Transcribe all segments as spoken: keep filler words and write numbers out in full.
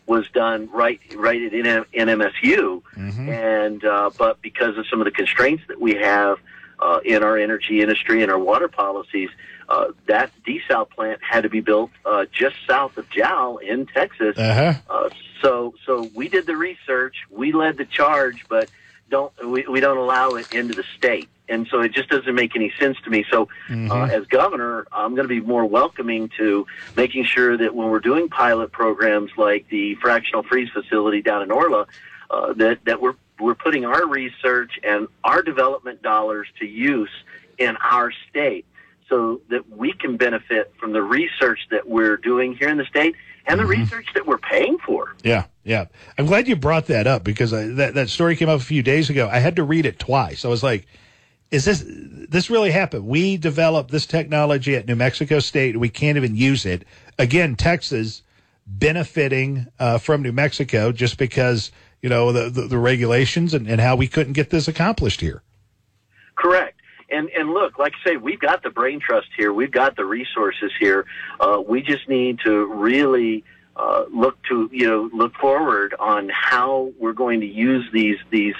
was done right right at N M S U, mm-hmm. and uh, but because of some of the constraints that we have uh, in our energy industry and our water policies, uh, that desal plant had to be built uh, just south of Jal in Texas. Uh-huh. Uh, so so we did the research, we led the charge, but don't we, we don't allow it into the state. And so it just doesn't make any sense to me. So mm-hmm. uh, as governor, I'm going to be more welcoming to making sure that when we're doing pilot programs like the fractional freeze facility down in Orla, uh, that, that we're, we're putting our research and our development dollars to use in our state so that we can benefit from the research that we're doing here in the state and the mm-hmm. research that we're paying for. Yeah, yeah. I'm glad you brought that up because I, that, that story came up a few days ago. I had to read it twice. I was like, Is this this really happened? We developed this technology at New Mexico State. We can't even use it. Again, Texas benefiting uh, from New Mexico just because, you know, the, the, the regulations and, and how we couldn't get this accomplished here. Correct. And and look, like I say, we've got the brain trust here. We've got the resources here. Uh, we just need to really uh, look to, you know, look forward on how we're going to use these these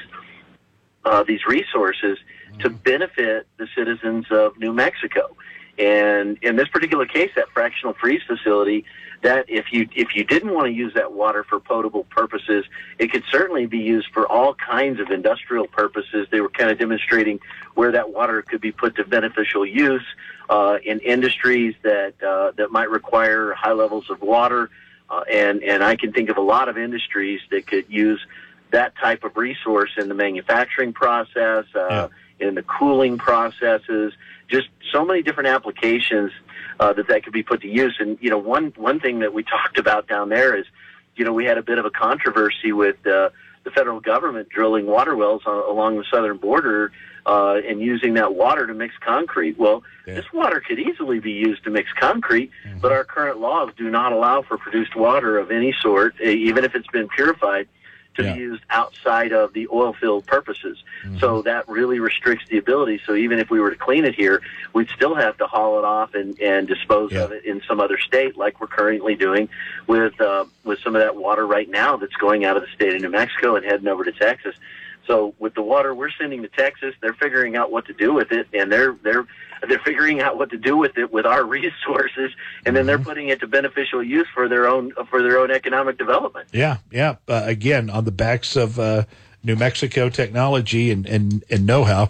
uh, these resources to benefit the citizens of New Mexico. And in this particular case, that fractional freeze facility, that if you if you didn't want to use that water for potable purposes, it could certainly be used for all kinds of industrial purposes. They were kind of demonstrating where that water could be put to beneficial use uh, in industries that uh, that might require high levels of water. Uh, and, and I can think of a lot of industries that could use that type of resource in the manufacturing process, uh, yeah. in the cooling processes, just so many different applications uh, that that could be put to use. And, you know, one, one thing that we talked about down there is, you know, we had a bit of a controversy with uh, the federal government drilling water wells on, along the southern border uh, and using that water to mix concrete. Well, yeah. this water could easily be used to mix concrete, mm-hmm. but our current laws do not allow for produced water of any sort, even if it's been purified, to yeah. be used outside of the oil field purposes. Mm-hmm. So that really restricts the ability. So even if we were to clean it here, we'd still have to haul it off and, and dispose yeah. of it in some other state, like we're currently doing with uh, with some of that water right now that's going out of the state of New Mexico and heading over to Texas. So with the water we're sending to Texas, they're figuring out what to do with it, and they're they're they're figuring out what to do with it with our resources, and then they're putting it to beneficial use for their own for their own economic development. Yeah, yeah. Uh, again, on the backs of uh, New Mexico technology and, and, and know-how.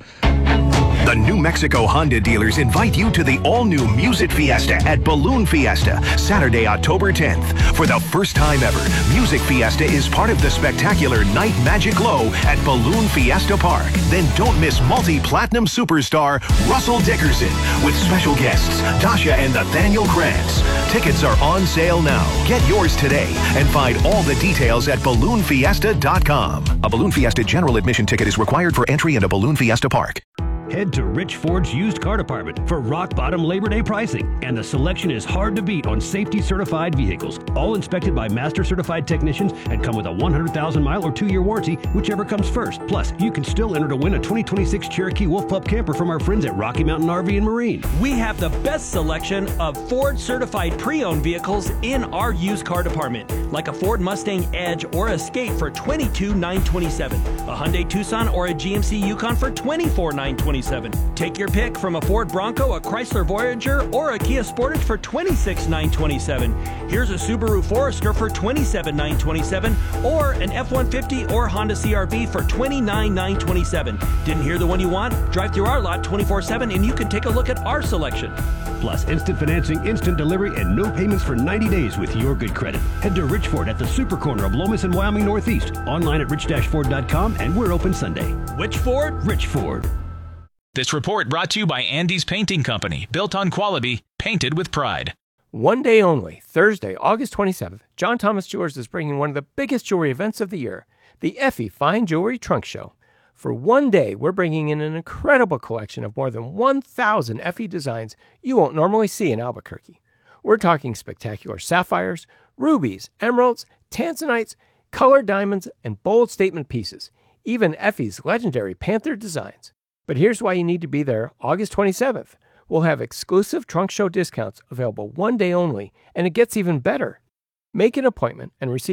The New Mexico Honda dealers invite you to the all-new Music Fiesta at Balloon Fiesta, Saturday, October tenth. For the first time ever, Music Fiesta is part of the spectacular Night Magic Glow at Balloon Fiesta Park. Then don't miss multi-platinum superstar Russell Dickerson with special guests Tasha and Nathaniel Krantz. Tickets are on sale now. Get yours today and find all the details at balloon fiesta dot com. A Balloon Fiesta general admission ticket is required for entry into Balloon Fiesta Park. Head to Rich Ford's used car department for rock-bottom Labor Day pricing, and the selection is hard to beat on safety-certified vehicles, all inspected by master-certified technicians and come with a one hundred thousand mile or two-year warranty, whichever comes first. Plus, you can still enter to win a twenty twenty-six Cherokee Wolf Pup camper from our friends at Rocky Mountain R V and Marine. We have the best selection of Ford-certified pre-owned vehicles in our used car department, like a Ford Mustang Edge or Escape for twenty-two thousand nine hundred twenty-seven dollars, a Hyundai Tucson or a G M C Yukon for twenty-four thousand nine hundred twenty-seven dollars. Take your pick from a Ford Bronco, a Chrysler Voyager, or a Kia Sportage for twenty-six thousand nine hundred twenty-seven dollars. Here's a Subaru Forester for twenty-seven thousand nine hundred twenty-seven dollars, or an F one fifty or Honda C R V for twenty-nine thousand nine hundred twenty-seven dollars. Didn't hear the one you want? Drive through our lot twenty-four seven and you can take a look at our selection. Plus, instant financing, instant delivery, and no payments for ninety days with your good credit. Head to Rich Ford at the super corner of Lomas and Wyoming Northeast. Online at rich dash ford dot com, and we're open Sunday. Which Ford? Rich Ford. This report brought to you by Andy's Painting Company, built on quality, painted with pride. One day only, Thursday, August twenty-seventh, John Thomas Jewelers is bringing one of the biggest jewelry events of the year, the Effie Fine Jewelry Trunk Show. For one day, we're bringing in an incredible collection of more than one thousand Effie designs you won't normally see in Albuquerque. We're talking spectacular sapphires, rubies, emeralds, tanzanites, colored diamonds, and bold statement pieces, even Effie's legendary Panther designs. But here's why you need to be there August twenty-seventh. We'll have exclusive trunk show discounts available one day only, and it gets even better. Make an appointment and receive an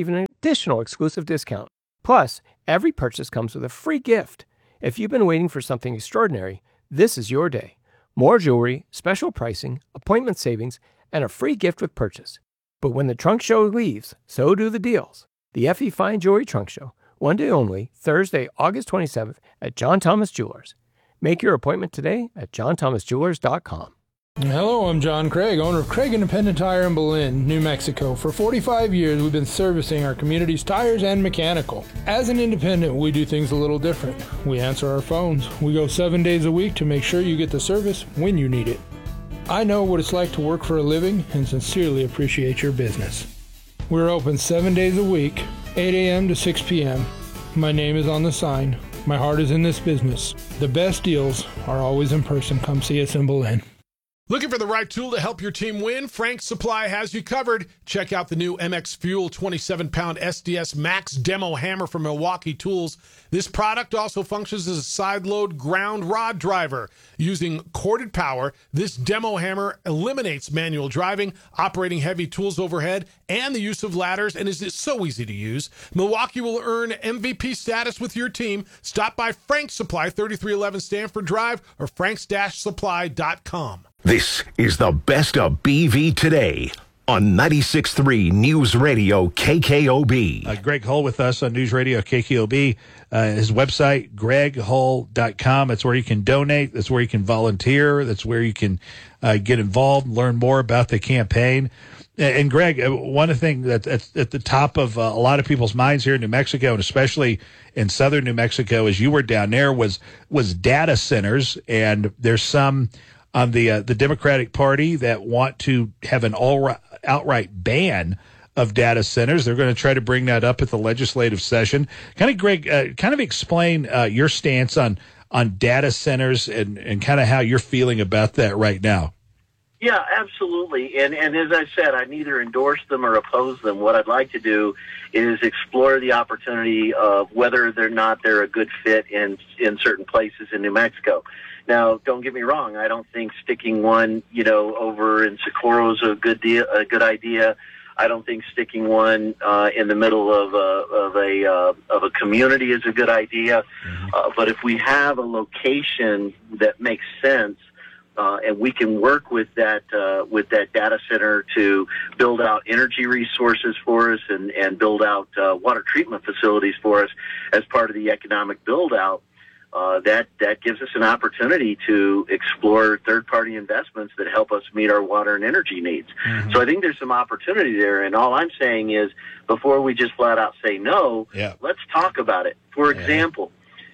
additional exclusive discount. Plus, every purchase comes with a free gift. If you've been waiting for something extraordinary, this is your day. More jewelry, special pricing, appointment savings, and a free gift with purchase. But when the trunk show leaves, so do the deals. The Effie Fine Jewelry Trunk Show, one day only, Thursday, August twenty-seventh at John Thomas Jewelers. Make your appointment today at john thomas jewelers dot com. Hello, I'm John Craig, owner of Craig Independent Tire in Belen, New Mexico. For forty-five years, we've been servicing our community's tires and mechanical. As an independent, we do things a little different. We answer our phones. We go seven days a week to make sure you get the service when you need it. I know what it's like to work for a living and sincerely appreciate your business. We're open seven days a week, eight a.m. to six p.m. My name is on the sign. My heart is in this business. The best deals are always in person. Come see us in Belen. Looking for the right tool to help your team win? Frank's Supply has you covered. Check out the new M X Fuel twenty-seven pound S D S Max Demo Hammer from Milwaukee Tools. This product also functions as a side-load ground rod driver. Using corded power, this demo hammer eliminates manual driving, operating heavy tools overhead, and the use of ladders, and is so easy to use. Milwaukee will earn M V P status with your team. Stop by Frank's Supply, thirty-three eleven Stanford Drive, or franks supply dot com. This is the best of B V today on ninety-six point three News Radio K K O B. Uh, Greg Hull with us on News Radio K K O B. Uh, his website, greg hull dot com. That's where you can donate. That's where you can volunteer. That's where you can uh, get involved, learn more about the campaign. And, and Greg, one thing that's at, at the top of uh, a lot of people's minds here in New Mexico, and especially in southern New Mexico, as you were down there, was was data centers. And there's some on the uh, the Democratic Party that want to have an all outright ban of data centers. They're going to try to bring that up at the legislative session. Kind of, Greg, uh, kind of explain uh, your stance on on data centers and, and kind of how you're feeling about that right now. Yeah, absolutely. And and as I said, I neither endorse them or oppose them. What I'd like to do is explore the opportunity of whether or not they're a good fit in in certain places in New Mexico. Now, don't get me wrong. I don't think sticking one, you know, over in Socorro is a good deal, a good idea. I don't think sticking one uh, in the middle of a of a uh, of a community is a good idea. Mm-hmm. Uh, but if we have a location that makes sense, uh, and we can work with that uh, with that data center to build out energy resources for us and and build out uh, water treatment facilities for us as part of the economic build out. Uh, that that gives us an opportunity to explore third-party investments that help us meet our water and energy needs. Mm-hmm. So I think there's some opportunity there, and all I'm saying is before we just flat out say no, yeah. let's talk about it. For yeah. example,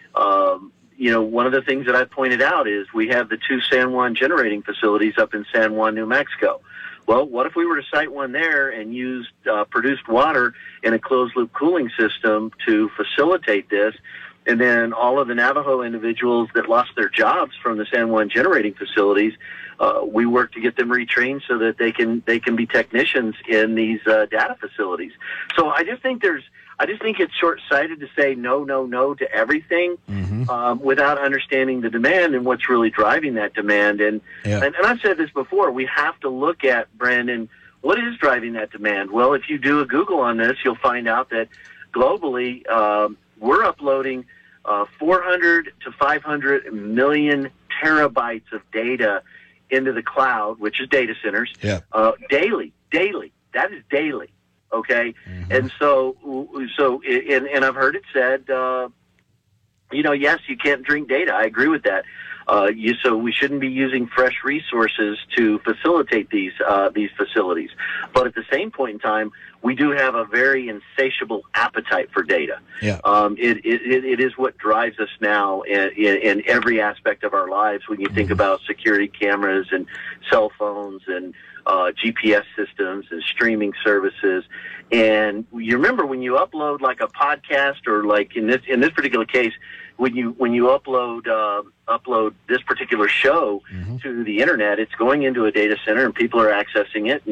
um, you know, one of the things that I pointed out is we have the two San Juan generating facilities up in San Juan, New Mexico. Well, what if we were to site one there and used uh, produced water in a closed-loop cooling system to facilitate this? And then all of the Navajo individuals that lost their jobs from the San Juan generating facilities, uh, we work to get them retrained so that they can they can be technicians in these uh, data facilities. So I just think there's I just think it's short-sighted to say no, no, no to everything mm-hmm. um, without understanding the demand and what's really driving that demand. And, yeah. and and I've said this before, we have to look at, Brandon, what is driving that demand? Well, if you do a Google on this, you'll find out that globally um, we're uploading uh, four hundred to five hundred million terabytes of data into the cloud, which is data centers, yeah. uh, daily, daily. That is daily, okay? Mm-hmm. And so, so, and, and I've heard it said, uh, you know, yes, you can't drink data. I agree with that. Uh, you, so we shouldn't be using fresh resources to facilitate these uh, these facilities. But at the same point in time, we do have a very insatiable appetite for data. Yeah. Um, it, it it is what drives us now in, in, in every aspect of our lives. When you think mm-hmm. about security cameras and cell phones and uh, G P S systems and streaming services. And you remember when you upload like a podcast or like in this in this particular case, when you when you upload uh, upload this particular show mm-hmm. to the internet, it's going into a data center and people are accessing it, and they're yep.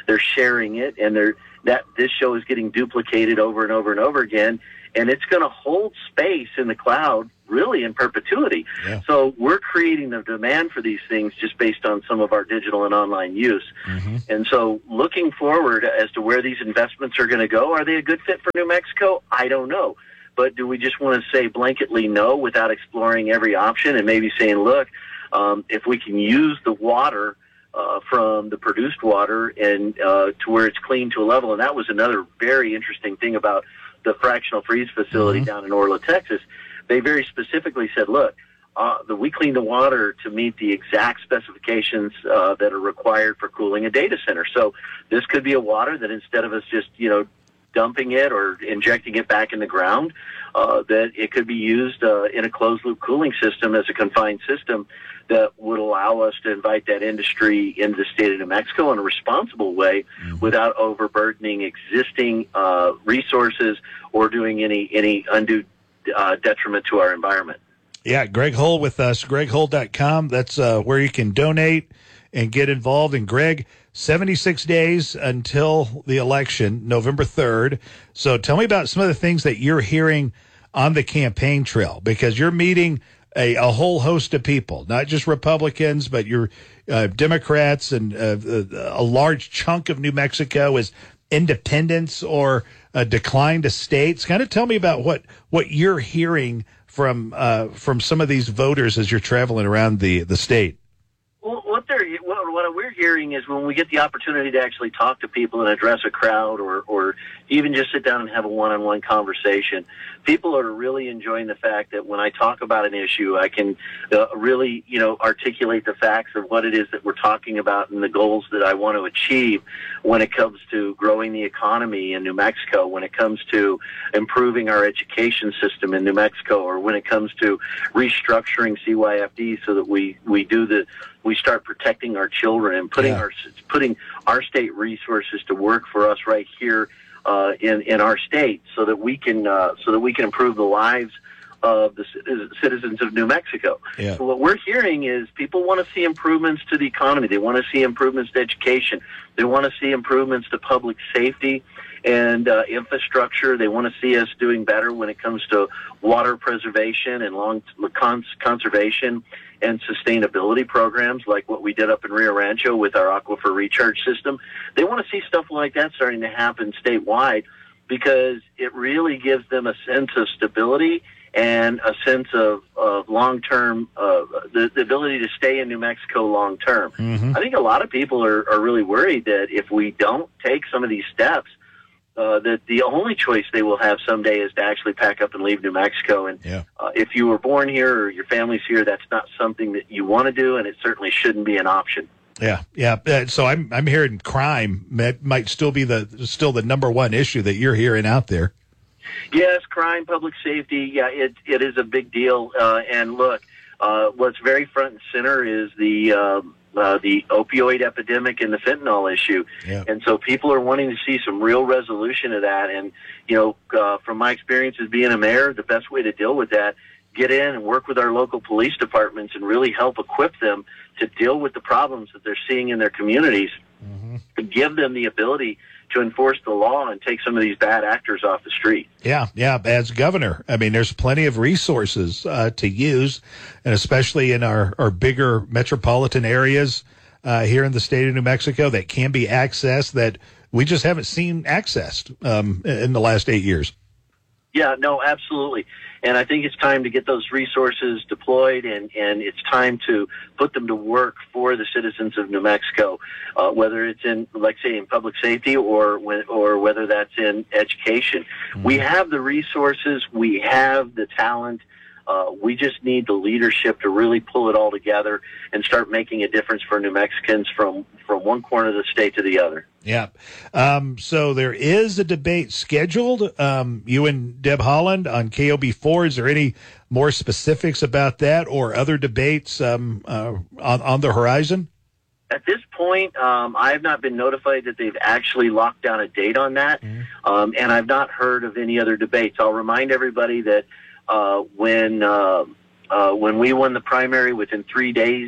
they're sharing it, and they're that this show is getting duplicated over and over and over again, and it's going to hold space in the cloud really in perpetuity. Yeah. So we're creating the demand for these things just based on some of our digital and online use. Mm-hmm. And so looking forward as to where these investments are going to go, are they a good fit for New Mexico? I don't know. But do we just want to say blanketly no without exploring every option and maybe saying, look, um, if we can use the water uh, from the produced water and uh, to where it's clean to a level, and that was another very interesting thing about the fractional freeze facility Mm-hmm. down in Orla, Texas. They very specifically said, look, uh, the, we clean the water to meet the exact specifications uh, that are required for cooling a data center. So this could be a water that instead of us just, you know, dumping it or injecting it back in the ground, uh, that it could be used uh, in a closed-loop cooling system as a confined system that would allow us to invite that industry into the state of New Mexico in a responsible way mm-hmm. without overburdening existing uh, resources or doing any, any undue uh, detriment to our environment. Yeah, Greg Hull with us, greg hull dot com. That's uh, where you can donate and get involved. And Greg, seventy-six days until the election, November third. So tell me about some of the things that you're hearing on the campaign trail, because you're meeting a, a whole host of people, not just Republicans, but you're uh, Democrats, and uh, a large chunk of New Mexico is independents or a decline to states. Kind of tell me about what, what you're hearing from uh, from some of these voters as you're traveling around the, the state. Well, what they're what, what we're hearing is when we get the opportunity to actually talk to people and address a crowd, or or even just sit down and have a one-on-one conversation, people are really enjoying the fact that when I talk about an issue, I can uh, really, you know, articulate the facts of what it is that we're talking about and the goals that I want to achieve when it comes to growing the economy in New Mexico, when it comes to improving our education system in New Mexico, or when it comes to restructuring C Y F D so that we, we do the we start protecting our children and putting yeah. our putting our state resources to work for us right here uh, in in our state, so that we can uh, so that we can improve the lives of the citizens of New Mexico. Yeah. So what we're hearing is people want to see improvements to the economy. They want to see improvements to education. They want to see improvements to public safety and uh, infrastructure. They want to see us doing better when it comes to water preservation and long cons- conservation and sustainability programs like what we did up in Rio Rancho with our aquifer recharge system. They want to see stuff like that starting to happen statewide, because it really gives them a sense of stability and a sense of, of long-term, uh, the, the ability to stay in New Mexico long-term. Mm-hmm. I think a lot of people are, are really worried that if we don't take some of these steps, uh, that the only choice they will have someday is to actually pack up and leave New Mexico. And yeah. uh, if you were born here or your family's here, that's not something that you want to do, and it certainly shouldn't be an option. Yeah, yeah. Uh, so I'm I'm hearing crime might, might still be the still the number one issue that you're hearing out there. Yes, crime, public safety. Yeah, it it is a big deal. Uh, and look, uh, what's very front and center is the uh, uh, the opioid epidemic and the fentanyl issue. Yeah. And so people are wanting to see some real resolution of that. And you know, uh, from my experience as being a mayor, the best way to deal with that, get in and work with our local police departments and really help equip them to deal with the problems that they're seeing in their communities, mm-hmm. and give them the ability to enforce the law and take some of these bad actors off the street. Yeah, yeah. As governor, I mean, there's plenty of resources uh, to use, and especially in our, our bigger metropolitan areas uh, here in the state of New Mexico that can be accessed that we just haven't seen accessed um, in the last eight years. Yeah, no, absolutely. And I think it's time to get those resources deployed, and, and it's time to put them to work for the citizens of New Mexico, uh, whether it's in, like say, in public safety or when, or whether that's in education. Mm-hmm. We have the resources. We have the talent. Uh, we just need the leadership to really pull it all together and start making a difference for New Mexicans from, from one corner of the state to the other. Yeah. Um, so there is a debate scheduled, um, you and Deb Haaland on K O B four. Is there any more specifics about that or other debates um, uh, on, on the horizon? At this point, um, I have not been notified that they've actually locked down a date on that, mm-hmm. um, and I've not heard of any other debates. I'll remind everybody that Uh, when uh, uh, when we won the primary, within three days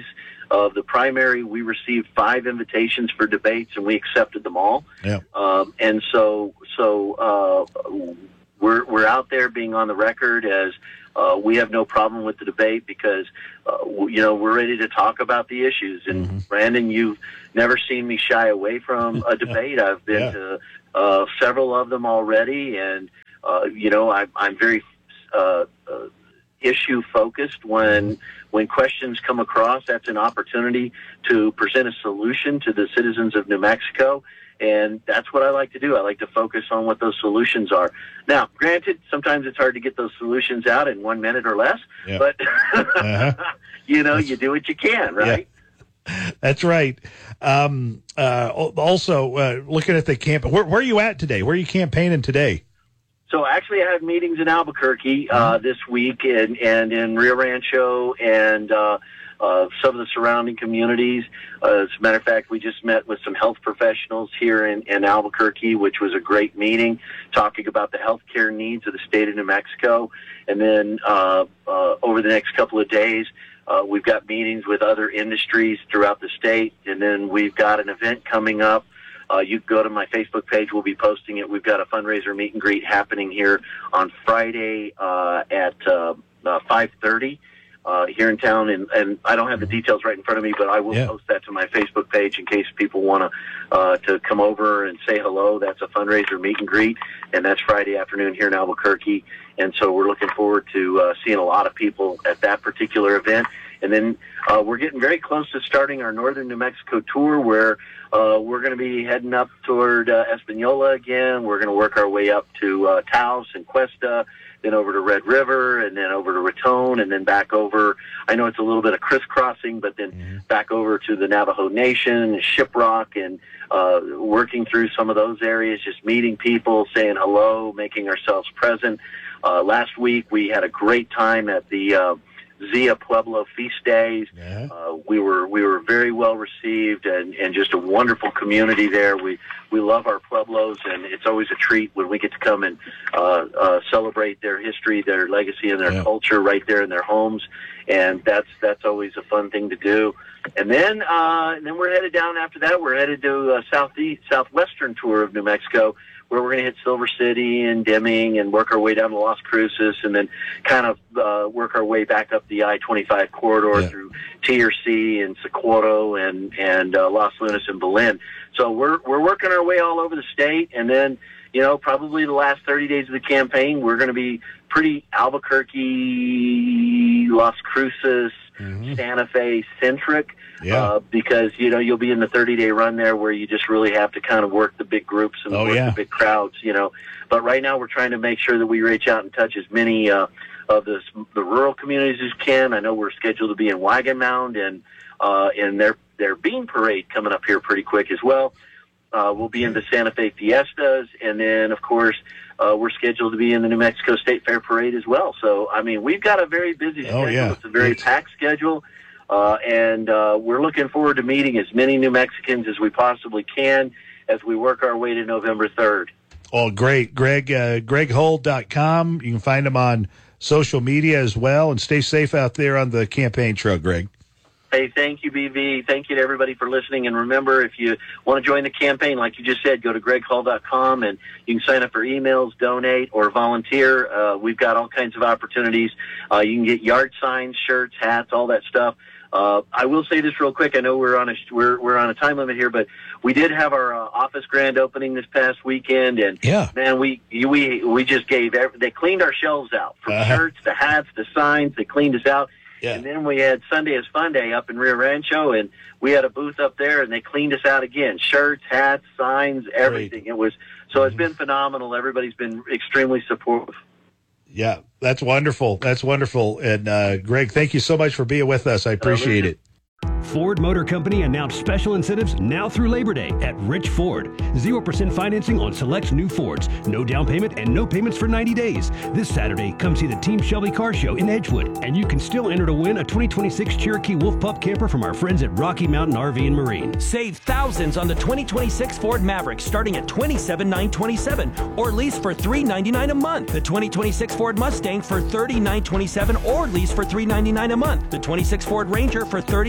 of the primary, we received five invitations for debates, and we accepted them all. Yeah. Um, and so, so uh, we're we're out there being on the record as uh, we have no problem with the debate because uh, you know we're ready to talk about the issues. And mm-hmm. Brandon, you've never seen me shy away from a debate. I've been yeah. to uh, several of them already, and uh, you know I, I'm very uh, uh, issue focused when when questions come across. That's an opportunity to present a solution to the citizens of New Mexico, and that's what I like to do. I like to focus on what those solutions are. Now, granted, sometimes it's hard to get those solutions out in one minute or less, yeah. but uh-huh. you know, that's, you do what you can, right? Yeah. That's right. Um, uh, also, uh, looking at the camp, where, where are you at today? Where are you campaigning today? So actually, I have meetings in Albuquerque uh, this week, and, and in Rio Rancho, and uh, uh, some of the surrounding communities. Uh, as a matter of fact, we just met with some health professionals here in, in Albuquerque, which was a great meeting, talking about the healthcare needs of the state of New Mexico. And then uh, uh, over the next couple of days, uh, we've got meetings with other industries throughout the state, and then we've got an event coming up. Uh, you can go to my Facebook page. We'll be posting it. We've got a fundraiser meet and greet happening here on Friday uh, at uh, uh, five thirty uh, here in town. And, and I don't have the details right in front of me, but I will yeah. post that to my Facebook page in case people want to uh, to come over and say hello. That's a fundraiser meet and greet, and that's Friday afternoon here in Albuquerque. And so we're looking forward to uh, seeing a lot of people at that particular event. And then uh, we're getting very close to starting our Northern New Mexico tour, where uh, we're going to be heading up toward uh, Espanola again. We're going to work our way up to uh, Taos and Cuesta, then over to Red River, and then over to Raton, and then back over. I know it's a little bit of crisscrossing, but then mm-hmm. back over to the Navajo Nation, Shiprock, and uh, working through some of those areas, just meeting people, saying hello, making ourselves present. Uh, last week we had a great time at the uh, Zia Pueblo Feast Days. Yeah. Uh, we were we were very well received, and, and just a wonderful community there. We we love our Pueblos, and it's always a treat when we get to come and uh, uh, celebrate their history, their legacy, and their yeah. culture right there in their homes. And that's that's always a fun thing to do. And then uh, and then we're headed down after that. We're headed to a southeast southwestern tour of New Mexico, where we're going to hit Silver City and Deming and work our way down to Las Cruces, and then kind of uh, work our way back up the I twenty-five corridor yeah. through T R C and Socorro and and uh, Los Lunas and Belen. So we're we're working our way all over the state, and then you know probably the last thirty days of the campaign we're going to be pretty Albuquerque, Las Cruces, mm-hmm. Santa Fe centric. Yeah. Uh, because, you know, you'll be in the thirty-day run there where you just really have to kind of work the big groups and oh, work yeah. the big crowds, you know. But right now we're trying to make sure that we reach out and touch as many uh, of the, the rural communities as can. I know we're scheduled to be in Wagon Mound and uh, in their, their Bean Parade coming up here pretty quick as well. Uh, we'll be in the Santa Fe Fiestas, and then, of course, uh, we're scheduled to be in the New Mexico State Fair Parade as well. So, I mean, we've got a very busy schedule. Oh, yeah. It's a very it's... packed schedule. Uh, and uh, we're looking forward to meeting as many New Mexicans as we possibly can as we work our way to November third. Oh, great. Greg, uh, greg hull dot com. You can find him on social media as well. And stay safe out there on the campaign trail, Greg. Hey, thank you, B V. Thank you to everybody for listening. And remember, if you want to join the campaign, like you just said, go to greg hull dot com, and you can sign up for emails, donate, or volunteer. Uh, we've got all kinds of opportunities. Uh, you can get yard signs, shirts, hats, all that stuff. Uh, I will say this real quick. I know we're on a we're we're on a time limit here, but we did have our uh, office grand opening this past weekend, and yeah. man, we we we just gave every, they cleaned our shelves out from uh-huh. shirts, the hats, the signs. They cleaned us out. Yeah. And then we had Sunday is Fun Day up in Rio Rancho, and we had a booth up there, and they cleaned us out again. Shirts, hats, signs, everything. Great. It was so mm-hmm. It's been phenomenal. Everybody's been extremely supportive. Yeah, that's wonderful. That's wonderful. And uh, Greg, thank you so much for being with us. I appreciate it. Ford Motor Company announced special incentives now through Labor Day at Rich Ford. zero percent financing on select new Fords. No down payment and no payments for ninety days. This Saturday, come see the Team Shelby Car Show in Edgewood. And you can still enter to win a twenty twenty-six Cherokee Wolf Pup camper from our friends at Rocky Mountain R V and Marine. Save thousands on the twenty twenty-six Ford Maverick starting at twenty-seven thousand nine hundred twenty-seven dollars or lease for three hundred ninety-nine dollars a month. The twenty twenty-six Ford Mustang for thirty-nine thousand nine hundred twenty-seven dollars or lease for three hundred ninety-nine dollars a month. The twenty-six Ford Ranger for thirty-nine thousand nine hundred twenty-seven dollars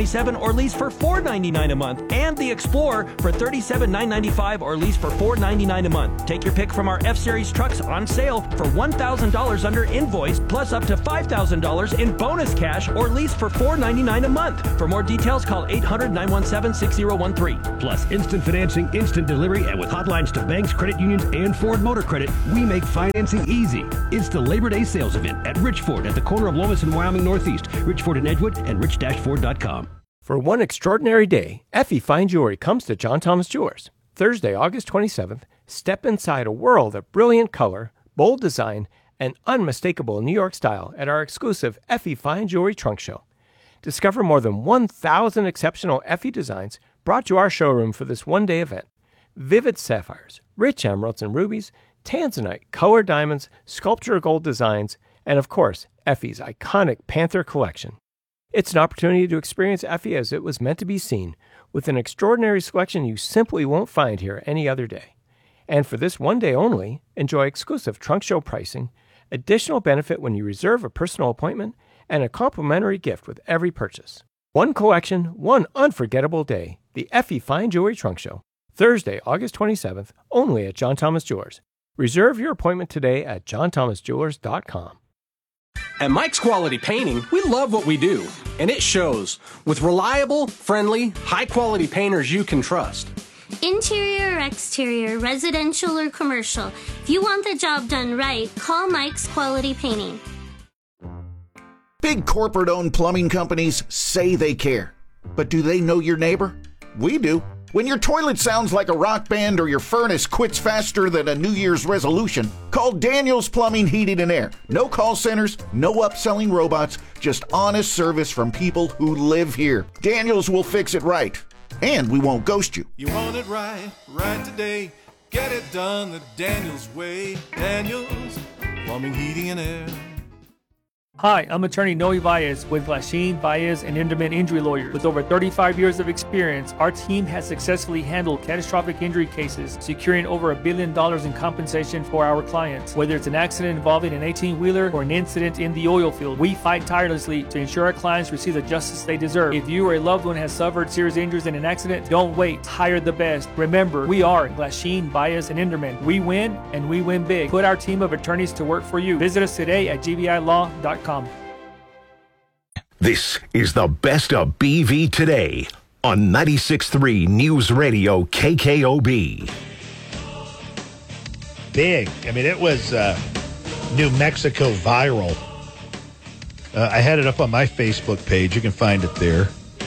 twenty-seven or lease for four hundred ninety-nine dollars a month, and the Explorer for thirty-seven thousand nine hundred ninety-five dollars or lease for four hundred ninety-nine dollars a month. Take your pick from our F-Series trucks on sale for one thousand dollars under invoice, plus up to five thousand dollars in bonus cash or lease for four hundred ninety-nine dollars a month. For more details, call eight hundred, nine one seven, six zero one three. Plus instant financing, instant delivery, and with hotlines to banks, credit unions, and Ford Motor Credit, we make financing easy. It's the Labor Day sales event at Rich Ford at the corner of Lomas and Wyoming Northeast. Rich Ford in Edgewood and rich dash ford dot com. For one extraordinary day, Effie Fine Jewelry comes to John Thomas Jewelers. Thursday, August twenty-seventh, step inside a world of brilliant color, bold design, and unmistakable New York style at our exclusive Effie Fine Jewelry Trunk Show. Discover more than one thousand exceptional Effie designs brought to our showroom for this one-day event. Vivid sapphires, rich emeralds and rubies, tanzanite, colored diamonds, sculpture gold designs, and of course, Effie's iconic Panther collection. It's an opportunity to experience Effie as it was meant to be seen, with an extraordinary selection you simply won't find here any other day. And for this one day only, enjoy exclusive trunk show pricing, additional benefit when you reserve a personal appointment, and a complimentary gift with every purchase. One collection, one unforgettable day. The Effie Fine Jewelry Trunk Show. Thursday, August twenty-seventh, only at John Thomas Jewelers. Reserve your appointment today at john thomas jewelers dot com. At Mike's Quality Painting, we love what we do, and it shows. With reliable, friendly, high-quality painters you can trust. Interior or exterior, residential or commercial, if you want the job done right, call Mike's Quality Painting. Big corporate-owned plumbing companies say they care. But do they know your neighbor? We do. When your toilet sounds like a rock band or your furnace quits faster than a New Year's resolution, call Daniels Plumbing, Heating and Air. No call centers, no upselling robots, just honest service from people who live here. Daniels will fix it right. And we won't ghost you. You want it right, right today. Get it done the Daniels way. Daniels Plumbing, Heating and Air. Hi, I'm attorney Noe Baez with Glasheen, Baez, and Inderman Injury Lawyers. With over thirty-five years of experience, our team has successfully handled catastrophic injury cases, securing over a billion dollars in compensation for our clients. Whether it's an accident involving an eighteen-wheeler or an incident in the oil field, we fight tirelessly to ensure our clients receive the justice they deserve. If you or a loved one has suffered serious injuries in an accident, don't wait. Hire the best. Remember, we are Glasheen, Baez, and Inderman. We win, and we win big. Put our team of attorneys to work for you. Visit us today at g b i law dot com. This is the best of B V today on ninety-six point three News Radio K K O B. Big. I mean, it was uh, New Mexico viral. Uh, I had it up on my Facebook page. You can find it there.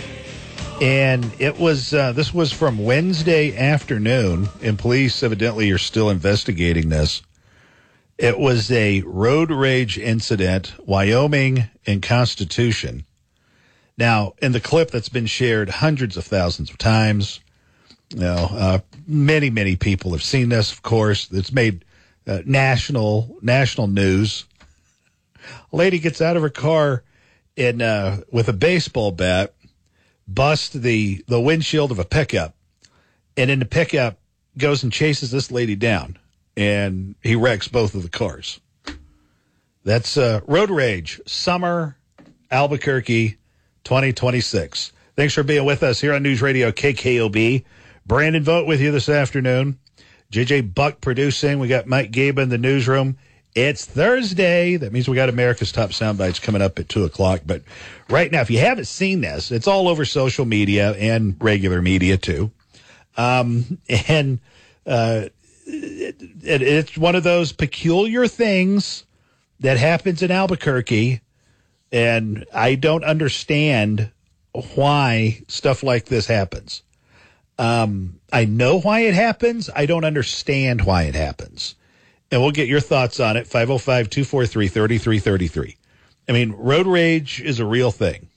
And it was, uh, this was from Wednesday afternoon, and police evidently are still investigating this. It was a road rage incident, Wyoming and Constitution. Now, in the clip that's been shared hundreds of thousands of times, you know, uh, many, many people have seen this, of course. It's made uh, national national news. A lady gets out of her car in uh, with a baseball bat, busts the, the windshield of a pickup, and in the pickup goes and chases this lady down. And he wrecks both of the cars. That's uh, Road Rage, Summer, Albuquerque, twenty twenty-six. Thanks for being with us here on News Radio K K O B. Brandon Vogt with you this afternoon. J J Buck producing. We got Mike Gabe in the newsroom. It's Thursday. That means we got America's Top Soundbites coming up at two o'clock. But right now, if you haven't seen this, it's all over social media and regular media, too. Um, and... Uh, It, it, it's one of those peculiar things that happens in Albuquerque, and I don't understand why stuff like this happens. Um, I know why it happens. I don't understand why it happens. And we'll get your thoughts on it, five oh five, two four three, three three three three. I mean, road rage is a real thing.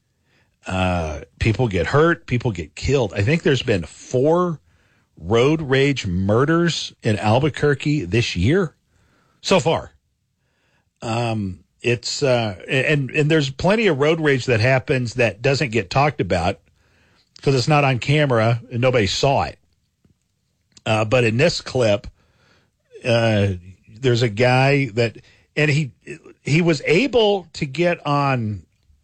Uh, people get hurt. People get killed. I think there's been four road rage murders in Albuquerque this year so far. Um, it's, uh, and, and there's plenty of road rage that happens that doesn't get talked about because it's not on camera and nobody saw it. Uh, but in this clip, uh, there's a guy that, and he, he was able to get on,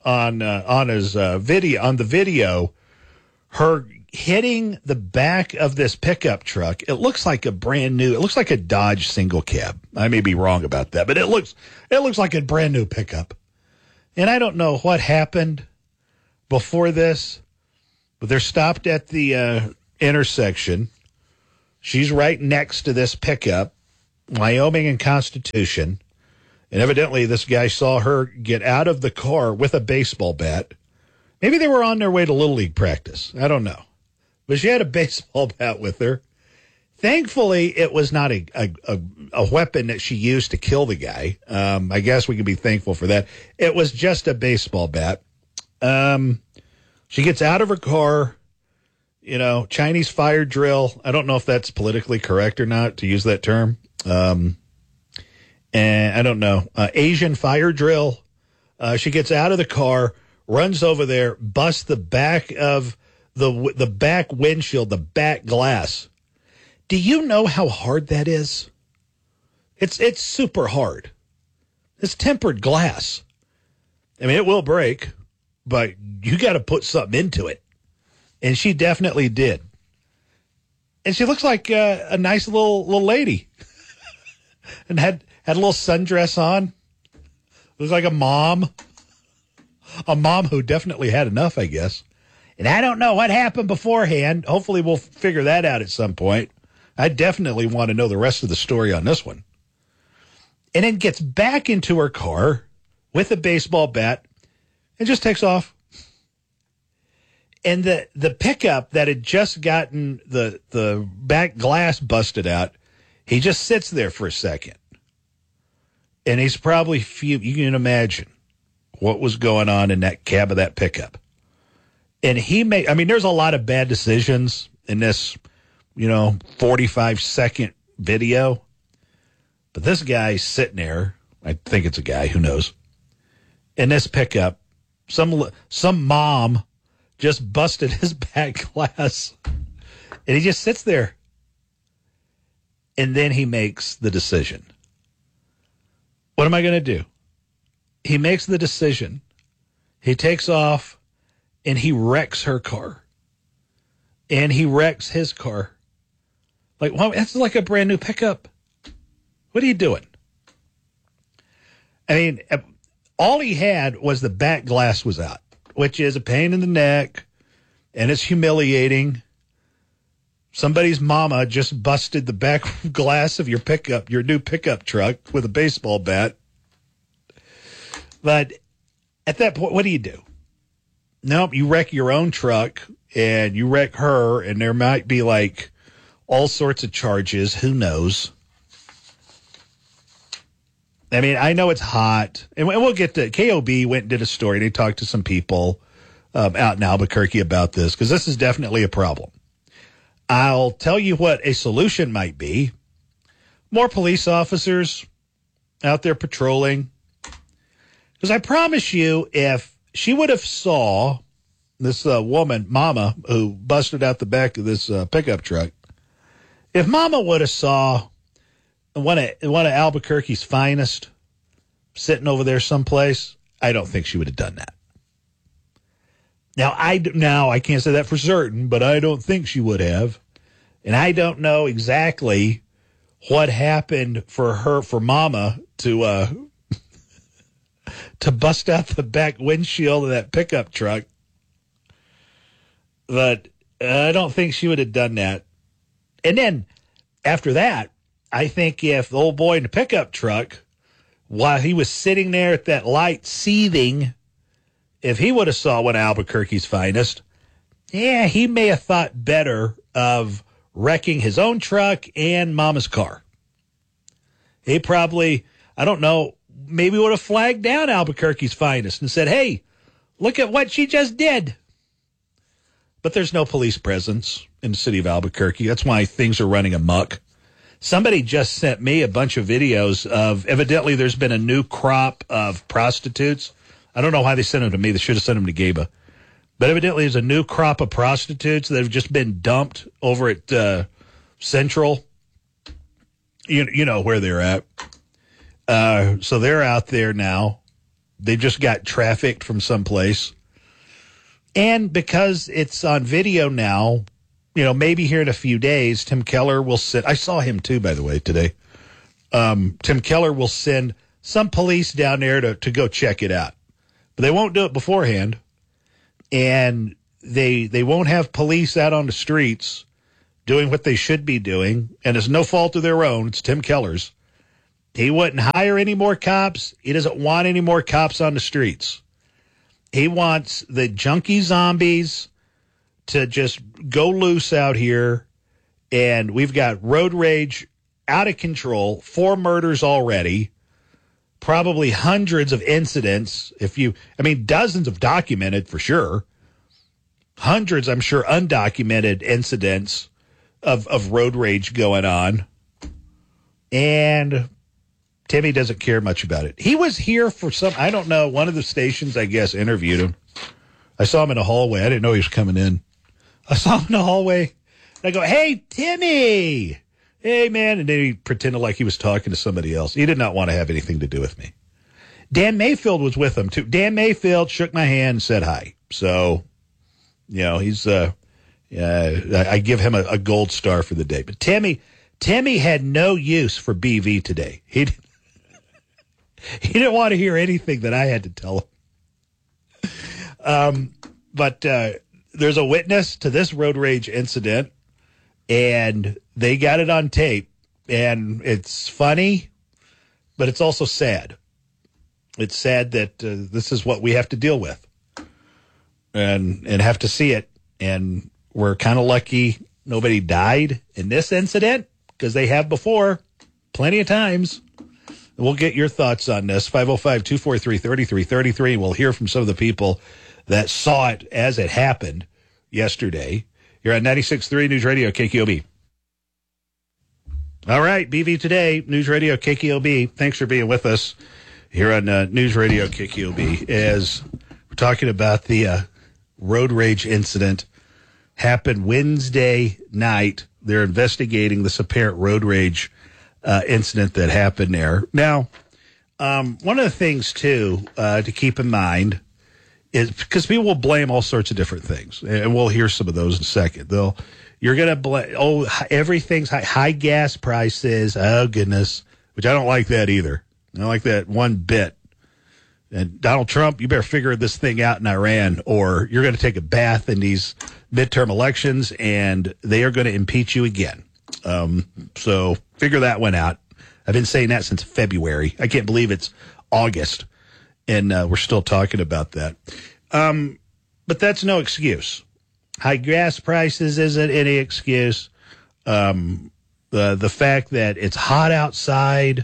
on uh, on his uh, video on the video her hitting the back of this pickup truck. It looks like a brand new. It looks like a Dodge single cab. I may be wrong about that, but it looks it looks like a brand new pickup. And I don't know what happened before this, but they're stopped at the uh, intersection. She's right next to this pickup, Wyoming and Constitution. And evidently this guy saw her get out of the car with a baseball bat. Maybe they were on their way to Little League practice. I don't know. But she had a baseball bat with her. Thankfully, it was not a, a, a, a weapon that she used to kill the guy. Um, I guess we can be thankful for that. It was just a baseball bat. Um, she gets out of her car, you know, Chinese fire drill. I don't know if that's politically correct or not to use that term. Um, and I don't know. Uh, Asian fire drill. Uh, she gets out of the car, runs over there, busts the back of the the back windshield, the back glass. Do you know how hard that is? It's it's super hard. It's tempered glass. I mean, it will break, but you got to put something into it. And she definitely did. And she looks like uh, a nice little little lady, and had had a little sundress on. Looks like a mom, a mom who definitely had enough, I guess. And I don't know what happened beforehand. Hopefully, we'll figure that out at some point. I definitely want to know the rest of the story on this one. And then gets back into her car with a baseball bat and just takes off. And the, the pickup that had just gotten the, the back glass busted out, he just sits there for a second. And he's probably, few, you can imagine what was going on in that cab of that pickup. And he made, I mean, there's a lot of bad decisions in this, you know, forty-five second video. But this guy's sitting there. I think it's a guy, who knows. In this pickup, some some mom just busted his back glass. And he just sits there. And then he makes the decision. What am I going to do? He makes the decision. He takes off and he wrecks her car. And he wrecks his car. Like, well, that's like a brand new pickup. What are you doing? I mean, all he had was the back glass was out, which is a pain in the neck, and it's humiliating. Somebody's mama just busted the back glass of your pickup, your new pickup truck, with a baseball bat. But at that point, what do you do? Nope, you wreck your own truck, and you wreck her, and there might be, like, all sorts of charges. Who knows? I mean, I know it's hot, and we'll get to K O B went and did a story. They talked to some people um, out in Albuquerque about this, because this is definitely a problem. I'll tell you what a solution might be. More police officers out there patrolling. Because I promise you, if she would have saw this uh, woman, Mama, who busted out the back of this uh, pickup truck, if Mama would have saw one of, one of Albuquerque's finest sitting over there someplace, I don't think she would have done that. Now I, now, I can't say that for certain, but I don't think she would have. And I don't know exactly what happened for her, for Mama, to uh, to bust out the back windshield of that pickup truck. But I don't think she would have done that. And then after that, I think if the old boy in the pickup truck, while he was sitting there at that light seething, if he would have saw one of Albuquerque's finest, yeah, he may have thought better of wrecking his own truck and Mama's car. He probably, I don't know, maybe would have flagged down Albuquerque's finest and said, hey, look at what she just did. But there's no police presence in the city of Albuquerque. That's why things are running amok. Somebody just sent me a bunch of videos of, evidently there's been a new crop of prostitutes. I don't know why they sent them to me. They should have sent them to Gaba. But evidently there's a new crop of prostitutes that have just been dumped over at uh, Central. You, you know where they're at. Uh, so they're out there now they just got trafficked from someplace. And because it's on video now, you know, maybe here in a few days, Tim Keller will send, I saw him too, by the way, today. Um, Tim Keller will send some police down there to, to go check it out. But they won't do it beforehand. And they they won't have police out on the streets doing what they should be doing. And it's no fault of their own. It's Tim Keller's. He wouldn't hire any more cops. He doesn't want any more cops on the streets. He wants the junkie zombies to just go loose out here. And we've got road rage out of control, four murders already, probably hundreds of incidents. If you, I mean, dozens of documented for sure. Hundreds, I'm sure, undocumented incidents of, of road rage going on. And Timmy doesn't care much about it. He was here for some, I don't know, one of the stations, I guess, interviewed him. I saw him in the hallway. I didn't know he was coming in. I saw him in the hallway. And I go, hey, Timmy. Hey, man. And then he pretended like he was talking to somebody else. He did not want to have anything to do with me. Dan Mayfield was with him, too. Dan Mayfield shook my hand and said hi. So, you know, he's, uh, uh, I give him a, a gold star for the day. But Timmy, Timmy had no use for B V today. He didn't. He didn't want to hear anything that I had to tell him. Um, but uh, there's a witness to this road rage incident, and they got it on tape. And it's funny, but it's also sad. It's sad that uh, this is what we have to deal with and and have to see it. And we're kind of lucky nobody died in this incident, because they have before plenty of times. We'll get your thoughts on this, five oh five, two four three, three three three three. We'll hear from some of the people that saw it as it happened yesterday. You're on ninety-six point three News Radio K K O B. All right, B V Today, News Radio K K O B. Thanks for being with us here on uh, News Radio K K O B as we're talking about the uh, road rage incident. Happened Wednesday night. They're investigating this apparent road rage Uh, incident that happened there. Now, um, one of the things, too, uh, to keep in mind is because people will blame all sorts of different things, and we'll hear some of those in a second. They'll, you're going to blame, oh, everything's high, high gas prices. Oh, goodness, which I don't like that either. I don't like that one bit. And Donald Trump, you better figure this thing out in Iran, or you're going to take a bath in these midterm elections, and they are going to impeach you again. Um, so figure that one out. I've been saying that since February. I can't believe it's August and, uh, we're still talking about that. Um, but that's no excuse. High gas prices isn't any excuse. Um, the, the fact that it's hot outside.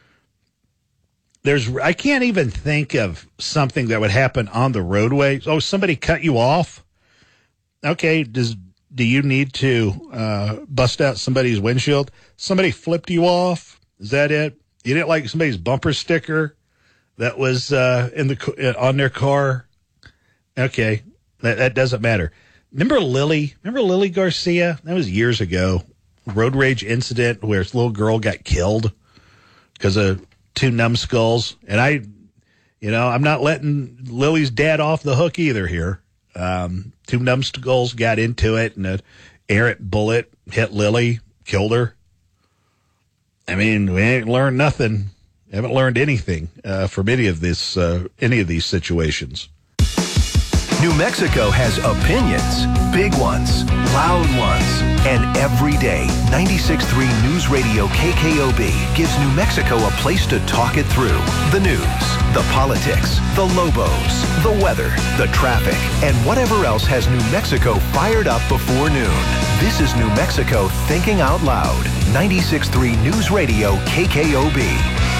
There's, I can't even think of something that would happen on the roadway. Oh, somebody cut you off. Okay. Does, Do you need to uh, bust out somebody's windshield? Somebody flipped you off? Is that it? You didn't like somebody's bumper sticker that was uh, in the on their car? Okay, that, that doesn't matter. Remember Lily? Remember Lily Garcia? That was years ago. Road rage incident where this little girl got killed because of two numbskulls. And I, you know, I'm not letting Lily's dad off the hook either here. Um, two numbskulls got into it, and an errant bullet hit Lily, killed her. I mean, we ain't learned nothing. Haven't learned anything uh, from any of this, uh, any of these situations. New Mexico has opinions, big ones, loud ones, and every day, ninety-six point three News Radio K K O B gives New Mexico a place to talk it through. The news, the politics, the Lobos, the weather, the traffic, and whatever else has New Mexico fired up before noon. This is New Mexico Thinking Out Loud. ninety-six point three News Radio K K O B.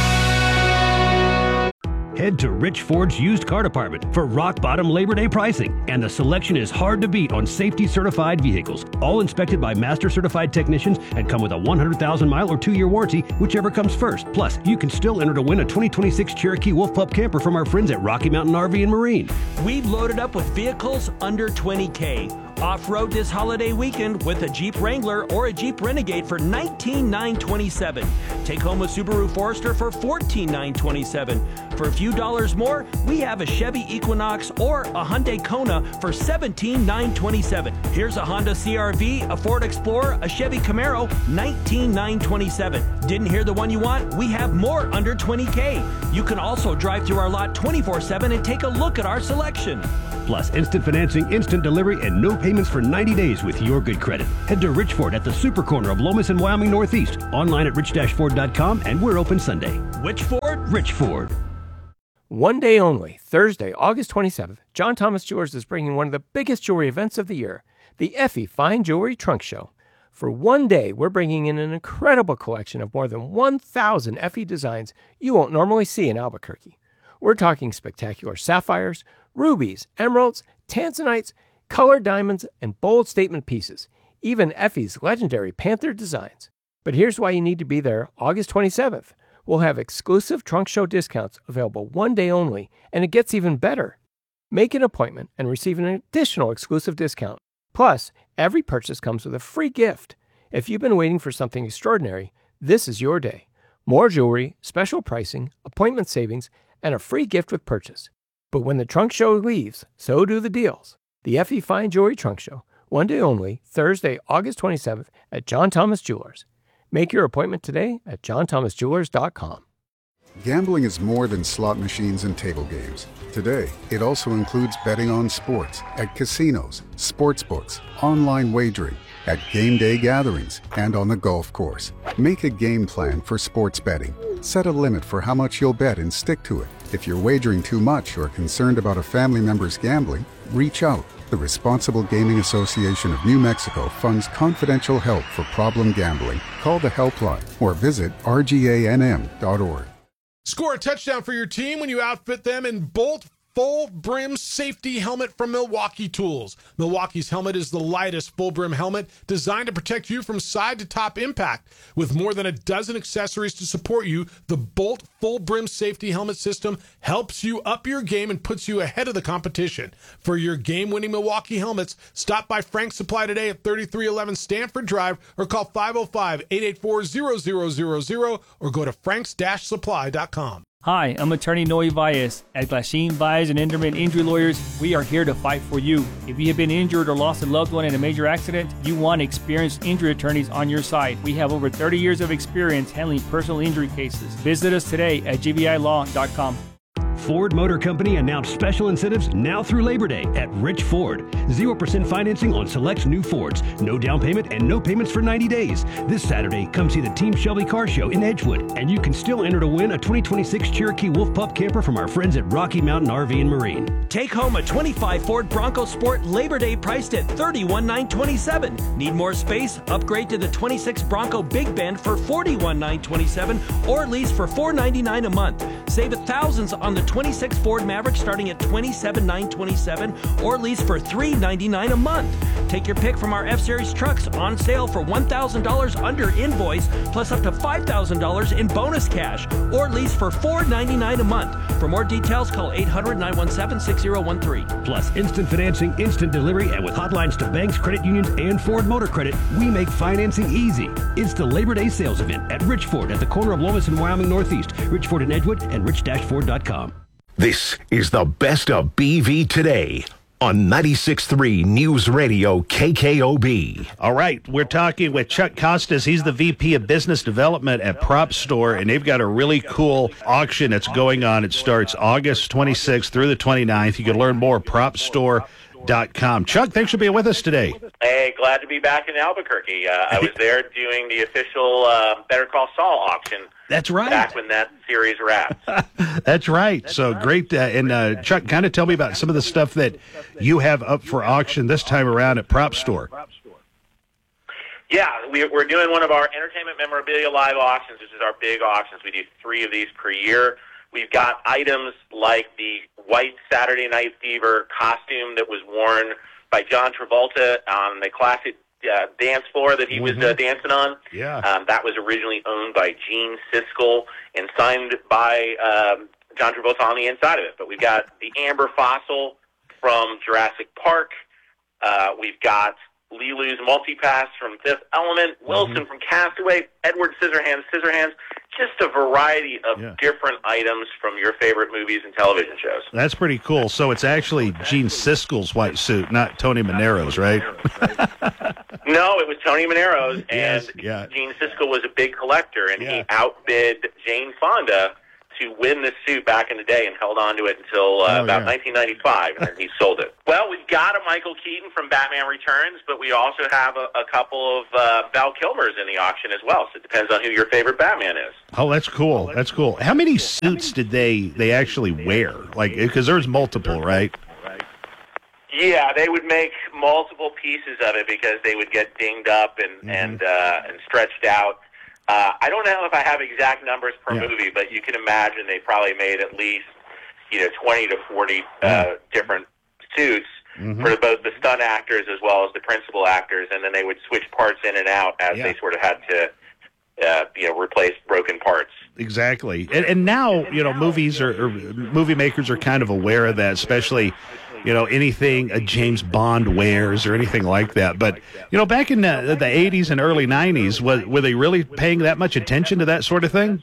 Head to Rich Ford's used car department for rock bottom Labor Day pricing, and the selection is hard to beat on safety certified vehicles, all inspected by master certified technicians and come with a one hundred thousand mile or two year warranty, whichever comes first. Plus, you can still enter to win a twenty twenty-six Cherokee Wolf Pup camper from our friends at Rocky Mountain R V and Marine. We've loaded up with vehicles under twenty K. Off-road this holiday weekend with a Jeep Wrangler or a Jeep Renegade for nineteen thousand nine hundred twenty-seven dollars. Take home a Subaru Forester for fourteen thousand nine hundred twenty-seven dollars. For a few dollars more, we have a Chevy Equinox or a Hyundai Kona for seventeen thousand nine hundred twenty-seven dollars. Here's a Honda C R V, a Ford Explorer, a Chevy Camaro, nineteen thousand nine hundred twenty-seven dollars. Didn't hear the one you want? We have more under twenty K. You can also drive through our lot twenty-four seven and take a look at our selection. Plus instant financing, instant delivery, and no payments for ninety days with your good credit. Head to Rich Ford at the super corner of Lomas and Wyoming Northeast. Online at rich dash ford dot com, and we're open Sunday. Which Ford? Rich Ford. One day only, Thursday, August twenty-seventh, John Thomas Jewelers is bringing one of the biggest jewelry events of the year, the Effie Fine Jewelry Trunk Show. For one day, we're bringing in an incredible collection of more than one thousand Effie designs you won't normally see in Albuquerque. We're talking spectacular sapphires, rubies, emeralds, tanzanites, colored diamonds, and bold statement pieces, even Effie's legendary Panther designs. But here's why you need to be there August twenty-seventh. We'll have exclusive trunk show discounts available one day only, and it gets even better. Make an appointment and receive an additional exclusive discount. Plus, every purchase comes with a free gift. If you've been waiting for something extraordinary, this is your day. More jewelry, special pricing, appointment savings, and a free gift with purchase. But when the trunk show leaves, so do the deals. The Effie Fine Jewelry Trunk Show, one day only, Thursday, August twenty-seventh at John Thomas Jewelers. Make your appointment today at john thomas jewelers dot com. Gambling is more than slot machines and table games. Today, it also includes betting on sports at casinos, sports books, online wagering, at game day gatherings, and on the golf course. Make a game plan for sports betting. Set a limit for how much you'll bet and stick to it. If you're wagering too much or concerned about a family member's gambling, reach out. The Responsible Gaming Association of New Mexico funds confidential help for problem gambling. Call the helpline or visit r g a n m dot org. Score a touchdown for your team when you outfit them in Bolt Full Brim Safety Helmet from Milwaukee Tools. Milwaukee's helmet is the lightest full brim helmet designed to protect you from side to top impact. With more than a dozen accessories to support you, the Bolt Full Brim Safety Helmet system helps you up your game and puts you ahead of the competition. For your game-winning Milwaukee helmets, stop by Frank's Supply today at thirty-three eleven Stanford Drive or call five oh five, eight eight four, zero zero zero zero or go to franks dash supply dot com. Hi, I'm attorney Noe Valles. At Glasheen, Valles and Enderman Injury Lawyers, we are here to fight for you. If you have been injured or lost a loved one in a major accident, you want experienced injury attorneys on your side. We have over thirty years of experience handling personal injury cases. Visit us today at g v i law dot com. Ford Motor Company announced special incentives now through Labor Day at Rich Ford. zero percent financing on select new Fords. No down payment and no payments for ninety days. This Saturday, come see the Team Shelby Car Show in Edgewood. And you can still enter to win a twenty twenty-six Cherokee Wolf Pup camper from our friends at Rocky Mountain R V and Marine. Take home a twenty-five Ford Bronco Sport Labor Day priced at thirty-one thousand nine hundred twenty-seven dollars. Need more space? Upgrade to the twenty-six Bronco Big Bend for forty-one thousand nine hundred twenty-seven dollars or lease for four hundred ninety-nine dollars a month. Save thousands on the twenty-six Ford Maverick starting at twenty-seven thousand nine hundred twenty-seven dollars or lease for three hundred ninety-nine dollars a month. Take your pick from our F-Series trucks on sale for one thousand dollars under invoice plus up to five thousand dollars in bonus cash or lease for four hundred ninety-nine dollars a month. For more details, call eight hundred, nine one seven, six zero one three. Plus instant financing, instant delivery, and with hotlines to banks, credit unions, and Ford Motor Credit, we make financing easy. It's the Labor Day sales event at Rich Ford at the corner of Lomas and Wyoming Northeast, Rich Ford in Edgewood, and rich dash ford dot com. This is the best of B V today on ninety-six point three News Radio K K O B. All right, we're talking with Chuck Costas. He's the V P of Business Development at Prop Store, and they've got a really cool auction that's going on. It starts August twenty-sixth through the twenty-ninth. You can learn more at prop store dot com. Chuck, thanks for being with us today. Hey, glad to be back in Albuquerque. Uh, I was there doing the official uh, Better Call Saul auction. That's right. Back when that series wrapped. That's right. That's so right. Great. Uh, and uh, Chuck, kind of tell me about some of the stuff that you have up for auction this time around at Prop Store. Yeah, we, we're doing one of our entertainment memorabilia live auctions. This is our big auctions. We do three of these per year. We've got items like the white Saturday Night Fever costume that was worn by John Travolta on the classic uh, dance floor that he mm-hmm. was uh, dancing on. Yeah. Um, that was originally owned by Gene Siskel and signed by um, John Travolta on the inside of it. But we've got the amber fossil from Jurassic Park. Uh, we've got Leeloo's Multipass from Fifth Element, Wilson mm-hmm. from Castaway, Edward Scissorhands, Scissorhands, just a variety of yeah. different items from your favorite movies and television shows. That's pretty cool. So it's actually Gene Siskel's white suit, not Tony Manero's, right? No, it was Tony Manero's, and yes, yeah. Gene Siskel was a big collector, and yeah. he outbid Jane Fonda to win this suit back in the day and held on to it until uh, oh, about yeah. nineteen ninety-five, and then he sold it. Well, we've got a Michael Keaton from Batman Returns, but we also have a, a couple of uh, Val Kilmers in the auction as well, so it depends on who your favorite Batman is. Oh, that's cool. That's cool. How many suits did they, they actually wear? Like, because there's multiple, right? Yeah, they would make multiple pieces of it because they would get dinged up and, mm-hmm. and, uh, and stretched out. Uh, I don't know if I have exact numbers per yeah. movie, but you can imagine they probably made at least, you know, twenty to forty uh, different suits mm-hmm. for both the stunt actors as well as the principal actors, and then they would switch parts in and out as yeah. they sort of had to, uh, you know, replace broken parts. Exactly, and, and now you know movies are, or movie makers are kind of aware of that, especially. You know, anything a James Bond wears or anything like that. But, you know, back in the, the eighties and early nineties, was, were they really paying that much attention to that sort of thing?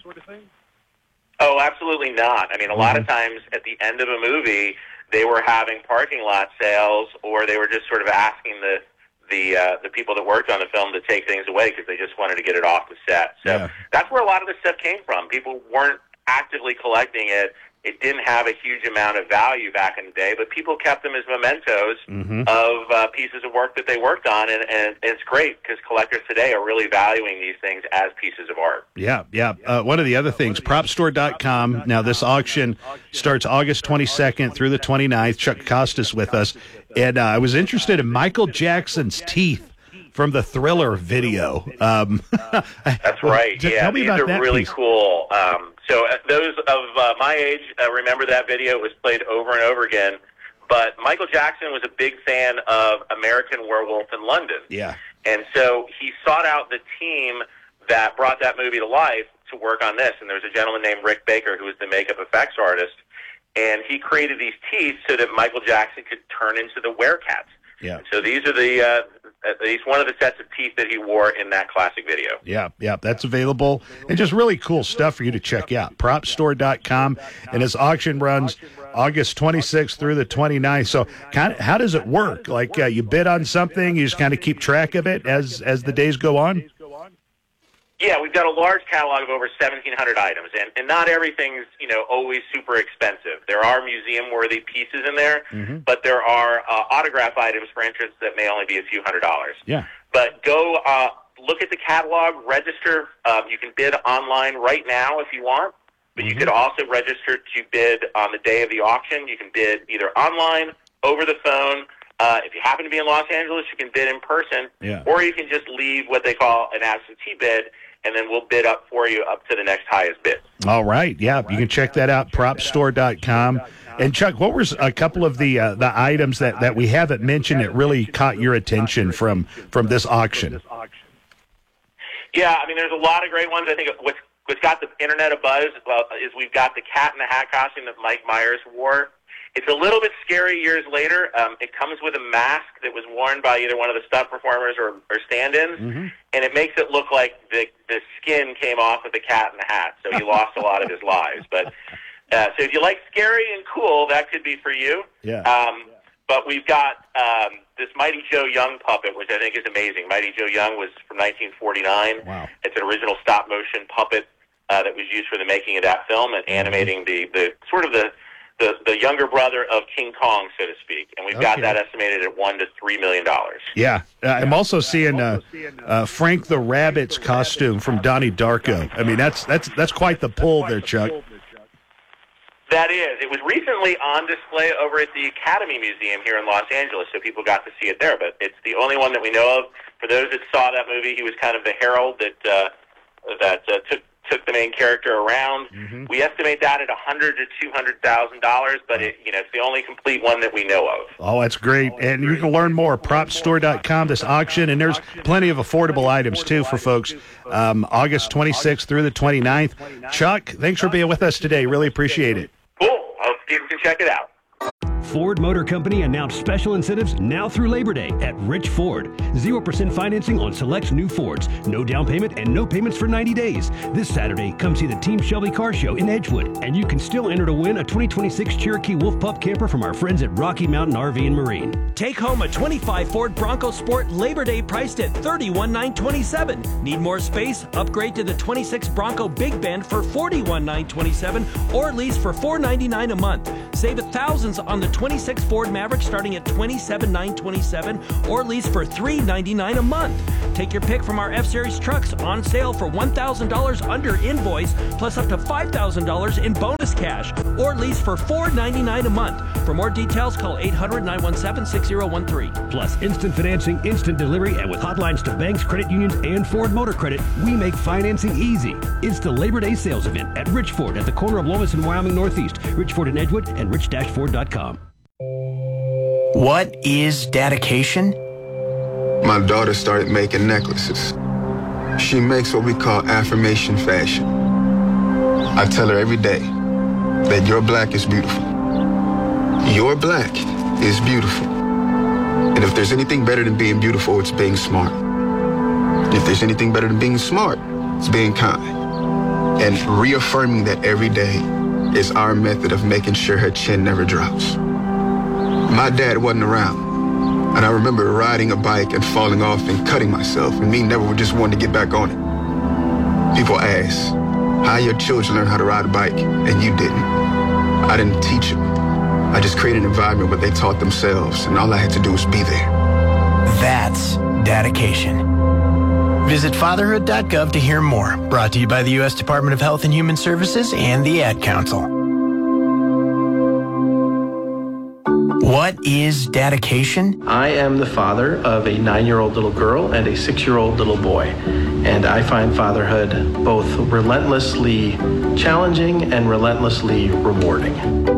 Oh, absolutely not. I mean, a mm-hmm. lot of times at the end of a movie, they were having parking lot sales, or they were just sort of asking the the uh, the people that worked on the film to take things away because they just wanted to get it off the set. So yeah. that's where a lot of this stuff came from. People weren't actively collecting it. It didn't have a huge amount of value back in the day, but people kept them as mementos mm-hmm. of uh, pieces of work that they worked on, and, and it's great because collectors today are really valuing these things as pieces of art. Yeah, yeah. Uh, one of the other things, prop store dot com. Now, this auction starts August twenty-second through the twenty-ninth. Chuck Costas with us, and uh, I was interested in Michael Jackson's teeth from the Thriller video. Um, That's right. Tell yeah, me these about are that really piece. cool. Um, so uh, those of uh, my age uh, remember that video. It was played over and over again. But Michael Jackson was a big fan of American Werewolf in London. Yeah. And so he sought out the team that brought that movie to life to work on this. And there was a gentleman named Rick Baker who was the makeup effects artist. And he created these teeth so that Michael Jackson could turn into the werecats. Yeah. So these are the uh, at least one of the sets of teeth that he wore in that classic video. Yeah, yeah, that's available. And just really cool stuff for you to check out. prop store dot com. And his auction runs August twenty-sixth through the twenty-ninth. So kind of, how does it work? Like uh, you bid on something, you just kind of keep track of it as, as the days go on? Yeah, we've got a large catalog of over seventeen hundred items, and, and not everything's, you know, always super expensive. There are museum-worthy pieces in there, mm-hmm. but there are uh, autograph items, for instance, that may only be a few hundred dollars. Yeah. But go uh, look at the catalog, register. Um, you can bid online right now if you want, but mm-hmm. you could also register to bid on the day of the auction. You can bid either online, over the phone. Uh, if you happen to be in Los Angeles, you can bid in person, yeah. or you can just leave what they call an absentee bid, and then we'll bid up for you up to the next highest bid. All right. Yeah, you can check that out, prop store dot com. And, Chuck, what were a couple of the uh, the items that, that we haven't mentioned that really caught your attention from, from this auction? Yeah, I mean, there's a lot of great ones. I think what's, what's got the internet abuzz well, is we've got the Cat in the Hat costume that Mike Myers wore. It's a little bit scary years later. Um, it comes with a mask that was worn by either one of the stunt performers or, or stand-ins, mm-hmm. and it makes it look like the, the skin came off of the Cat in the Hat, so he lost a lot of his lives. But uh, so if you like scary and cool, that could be for you. Yeah. Um, but we've got um, this Mighty Joe Young puppet, which I think is amazing. Mighty Joe Young was from nineteen forty-nine. Wow. It's an original stop-motion puppet uh, that was used for the making of that film and animating the, the sort of the The, the younger brother of King Kong, so to speak, and we've got Okay. that estimated at one to three million dollars. Yeah, uh, I'm also seeing uh, uh, Frank the Rabbit's costume from Donnie Darko. I mean, that's that's that's quite the pull there, Chuck. That is. It was recently on display over at the Academy Museum here in Los Angeles, so people got to see it there. But it's the only one that we know of. For those that saw that movie, he was kind of the herald that uh, that uh, took. took the main character around. Mm-hmm. We estimate that at a hundred to two hundred thousand dollars, but it, you know, it's the only complete one that we know of. Oh, that's great. And you can learn more, prop store dot com, this auction, and there's plenty of affordable items, too, for folks. Um, August twenty-sixth through the twenty-ninth. Chuck, thanks for being with us today. Really appreciate it. Cool. I hope you can check it out. Ford Motor Company announced special incentives now through Labor Day at Rich Ford. zero percent financing on select new Fords. No down payment and no payments for ninety days. This Saturday, come see the Team Shelby Car Show in Edgewood. And you can still enter to win a twenty twenty-six Cherokee Wolf Pup camper from our friends at Rocky Mountain R V and Marine. Take home a twenty-five Ford Bronco Sport Labor Day priced at thirty-one thousand nine hundred twenty-seven dollars. Need more space? Upgrade to the twenty-six Bronco Big Bend for forty-one thousand nine hundred twenty-seven dollars or lease for four hundred ninety-nine dollars a month. Save thousands on the twenty-six Ford Maverick starting at twenty-seven thousand nine hundred twenty-seven dollars or lease for three hundred ninety-nine dollars a month. Take your pick from our F-Series trucks on sale for one thousand dollars under invoice plus up to five thousand dollars in bonus cash or lease for four hundred ninety-nine dollars a month. For more details, call eight hundred, nine one seven, six zero one three. Plus instant financing, instant delivery, and with hotlines to banks, credit unions, and Ford Motor Credit, we make financing easy. It's the Labor Day sales event at Rich Ford at the corner of Lomas and Wyoming Northeast, Rich Ford in Edgewood, and rich dash ford dot com. What is dedication? My daughter started making necklaces. She makes what we call affirmation fashion. I tell her every day that your black is beautiful. Your black is beautiful. And if there's anything better than being beautiful, it's being smart. If there's anything better than being smart, it's being kind. And reaffirming that every day is our method of making sure her chin never drops. My dad wasn't around, and I remember riding a bike and falling off and cutting myself, and me never just wanted to get back on it. People ask, how your children learn how to ride a bike, and you didn't. I didn't teach them. I just created an environment where they taught themselves, and all I had to do was be there. That's dedication. Visit fatherhood dot gov to hear more. Brought to you by the U S Department of Health and Human Services and the Ad Council. What is dedication? I am the father of a nine-year-old little girl and a six-year-old little boy, and I find fatherhood both relentlessly challenging and relentlessly rewarding.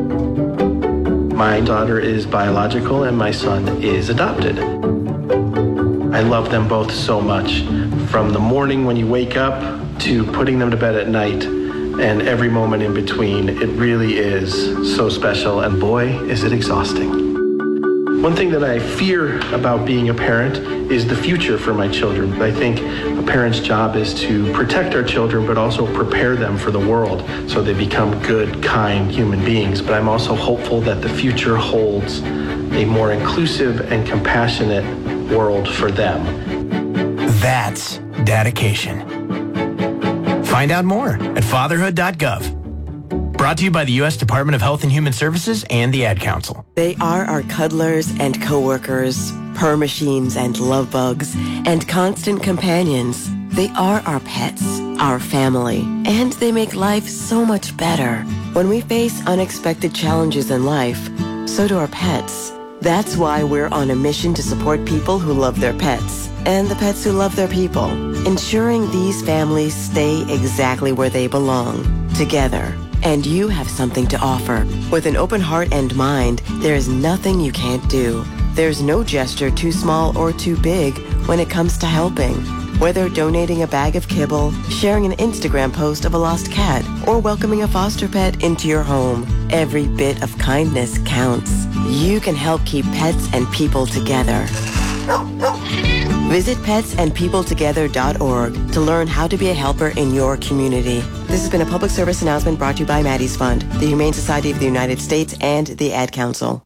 My daughter is biological and my son is adopted. I love them both so much, from the morning when you wake up to putting them to bed at night and every moment in between. It really is so special, and boy, is it exhausting. One thing that I fear about being a parent is the future for my children. I think a parent's job is to protect our children, but also prepare them for the world so they become good, kind human beings. But I'm also hopeful that the future holds a more inclusive and compassionate world for them. That's dedication. Find out more at fatherhood dot gov. Brought to you by the U S Department of Health and Human Services and the Ad Council. They are our cuddlers and coworkers, purr machines and love bugs, and constant companions. They are our pets, our family, and they make life so much better. When we face unexpected challenges in life, so do our pets. That's why we're on a mission to support people who love their pets and the pets who love their people, ensuring these families stay exactly where they belong, together. And you have something to offer. With an open heart and mind, there is nothing you can't do. There's no gesture too small or too big when it comes to helping. Whether donating a bag of kibble, sharing an Instagram post of a lost cat, or welcoming a foster pet into your home, every bit of kindness counts. You can help keep pets and people together. Visit pets and people together dot org to learn how to be a helper in your community. This has been a public service announcement brought to you by Maddie's Fund, the Humane Society of the United States, and the Ad Council.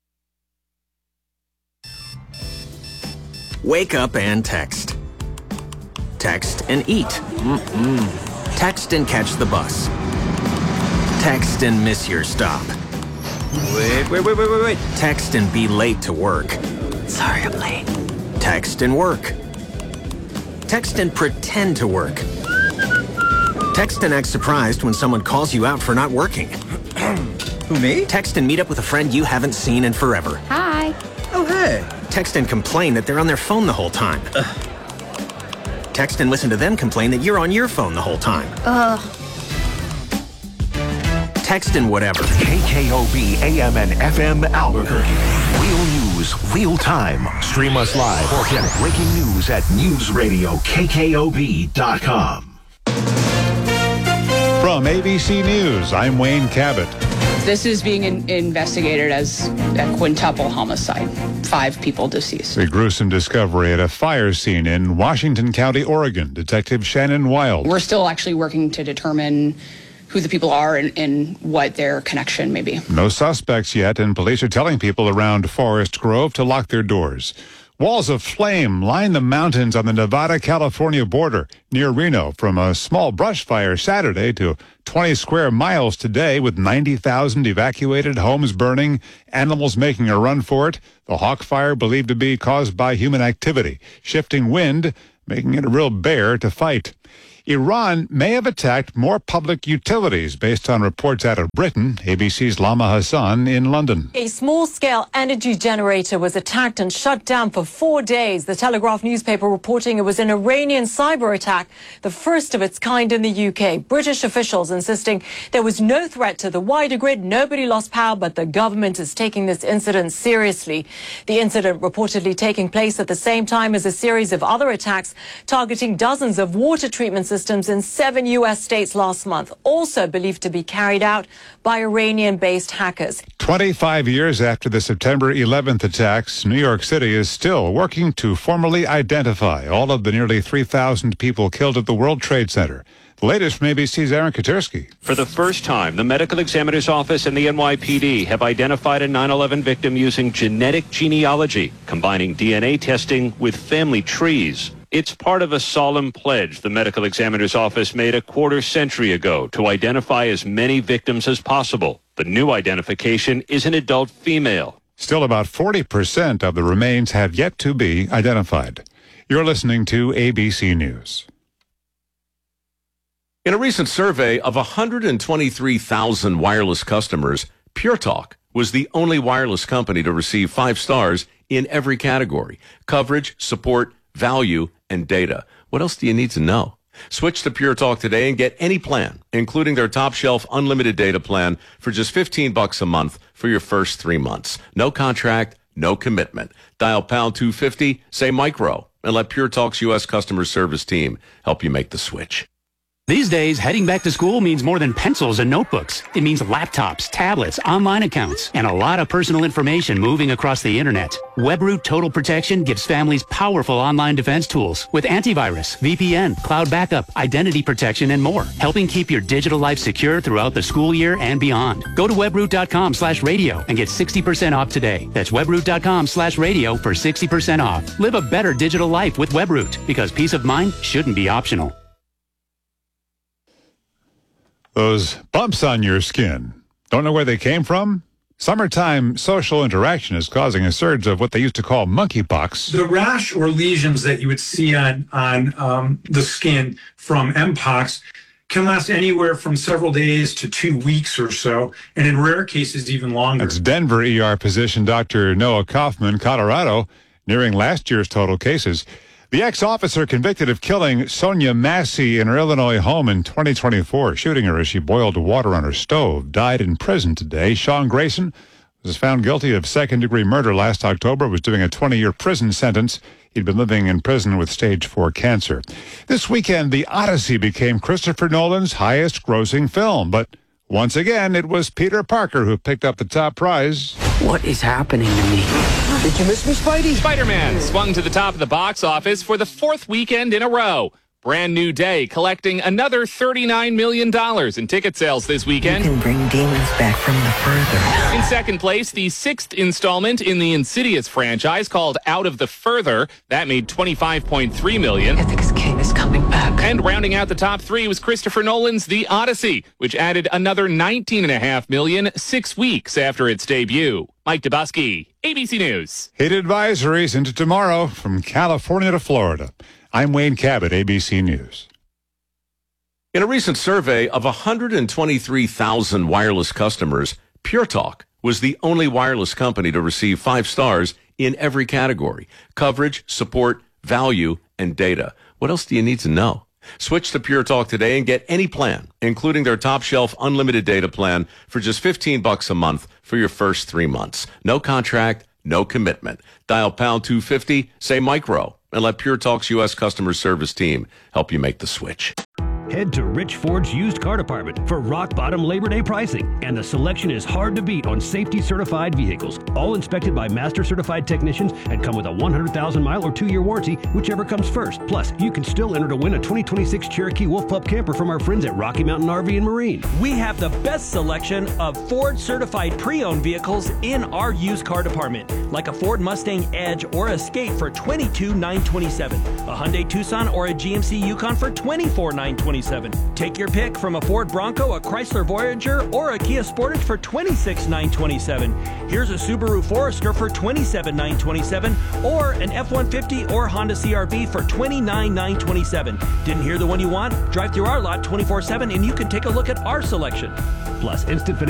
Wake up and text. Text and eat. Mm-mm. Text and catch the bus. Text and miss your stop. Wait, wait, wait, wait, wait, wait. Text and be late to work. Sorry, I'm late. Text and work. Text and pretend to work. Text and act surprised when someone calls you out for not working. Who, me? Text and meet up with a friend you haven't seen in forever. Hi. Oh, hey. Text and complain that they're on their phone the whole time. Ugh. Text and listen to them complain that you're on your phone the whole time. Ugh. Text and whatever. K K O B A M and F M Albuquerque. Real news, real time. Stream us live or get breaking news at news radio K K O B dot com. From A B C News, I'm Wayne Cabot. This is being in- investigated as a quintuple homicide. Five people deceased. The gruesome discovery at a fire scene in Washington County, Oregon. Detective Shannon Wild. We're still actually working to determine who the people are and, and what their connection may be. No suspects yet, and police are telling people around Forest Grove to lock their doors. Walls of flame line the mountains on the Nevada-California border near Reno, from a small brush fire Saturday to twenty square miles today, with ninety thousand evacuated, homes burning, animals making a run for it. The Hawk Fire believed to be caused by human activity, shifting wind, making it a real bear to fight. Iran may have attacked more public utilities, based on reports out of Britain. A B C's Lama Hassan in London. A small-scale energy generator was attacked and shut down for four days. The Telegraph newspaper reporting it was an Iranian cyber attack, the first of its kind in the U K. British officials insisting there was no threat to the wider grid. Nobody lost power, but the government is taking this incident seriously. The incident reportedly taking place at the same time as a series of other attacks targeting dozens of water treatment systems in seven U S states last month, also believed to be carried out by Iranian-based hackers. twenty-five years after the September eleventh attacks, New York City is still working to formally identify all of the nearly three thousand people killed at the World Trade Center. The latest from A B C's Aaron Katersky. For the first time, the Medical Examiner's Office and the N Y P D have identified a nine eleven victim using genetic genealogy, combining D N A testing with family trees. It's part of a solemn pledge the Medical Examiner's Office made a quarter century ago to identify as many victims as possible. The new identification is an adult female. Still, about forty percent of the remains have yet to be identified. You're listening to A B C News. In a recent survey of one hundred twenty-three thousand wireless customers, Pure Talk was the only wireless company to receive five stars in every category: coverage, support, value, and data. What else do you need to know? Switch to Pure Talk today and get any plan, including their top shelf unlimited data plan, for just fifteen bucks a month for your first three months. No contract, no commitment. Dial pound two fifty, say micro, and let Pure Talk's U S customer service team help you make the switch. These days, heading back to school means more than pencils and notebooks. It means laptops, tablets, online accounts, and a lot of personal information moving across the internet. WebRoot Total Protection gives families powerful online defense tools with antivirus, V P N, cloud backup, identity protection, and more, helping keep your digital life secure throughout the school year and beyond. Go to webroot.com slash radio and get sixty percent off today. That's webroot.com slash radio for sixty percent off. Live a better digital life with WebRoot, because peace of mind shouldn't be optional. Those bumps on your skin, don't know where they came from? Summertime social interaction is causing a surge of what they used to call monkeypox. The rash or lesions that you would see on, on um, the skin from Mpox can last anywhere from several days to two weeks or so, and in rare cases, even longer. That's Denver E R physician Doctor Noah Kaufman, Colorado, nearing last year's total cases. The ex-officer convicted of killing Sonia Massey in her Illinois home in twenty twenty-four, shooting her as she boiled water on her stove, died in prison today. Sean Grayson was found guilty of second-degree murder last October, was doing a twenty-year prison sentence. He'd been living in prison with stage four cancer. This weekend, The Odyssey became Christopher Nolan's highest-grossing film, but once again, it was Peter Parker who picked up the top prize. What is happening to me? Did you miss me, Spidey? Spider-Man swung to the top of the box office for the fourth weekend in a row. Brand New Day collecting another thirty-nine million dollars in ticket sales this weekend. You can bring demons back from the further. In second place, the sixth installment in the Insidious franchise, called Out of the Further. That made twenty-five point three million dollars. Ethics King is coming back. And rounding out the top three was Christopher Nolan's The Odyssey, which added another nineteen point five million dollars six weeks after its debut. Mike Dubusky, A B C News. Heat advisories into tomorrow from California to Florida. I'm Wayne Cabot, A B C News. In a recent survey of one hundred twenty-three thousand wireless customers, Pure Talk was the only wireless company to receive five stars in every category: coverage, support, value, and data. What else do you need to know? Switch to Pure Talk today and get any plan, including their top shelf unlimited data plan, for just fifteen bucks a month for your first three months. No contract, no commitment. Dial pound two fifty, say micro, and let Pure Talk's U S customer service team help you make the switch. Head to Rich Ford's used car department for rock bottom Labor Day pricing, and the selection is hard to beat on safety certified vehicles, all inspected by master certified technicians and come with a one hundred thousand mile or two year warranty, whichever comes first. Plus, you can still enter to win a twenty twenty-six Cherokee Wolf Pup camper from our friends at Rocky Mountain R V and Marine. We have the best selection of Ford certified pre-owned vehicles in our used car department, like a Ford Mustang Edge or Escape for twenty-two thousand nine hundred twenty-seven dollars, a Hyundai Tucson or a G M C Yukon for twenty-four thousand nine hundred twenty-seven dollars. Take your pick from a Ford Bronco, a Chrysler Voyager, or a Kia Sportage for twenty-six thousand nine hundred twenty-seven dollars. Here's a Subaru Forester for twenty-seven thousand nine hundred twenty-seven dollars, or an F one fifty or Honda C R V for twenty-nine thousand nine hundred twenty-seven dollars. Didn't hear the one you want? Drive through our lot twenty-four seven and you can take a look at our selection. Plus, instant